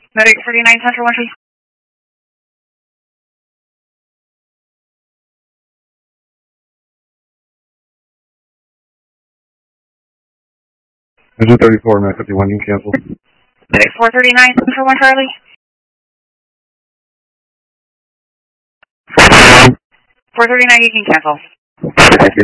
Medic 49 Central 1 Charlie. Engine 34, Mac 51, you can cancel. Medic 439 Central 1 Charlie. 439, you can cancel. Thank you.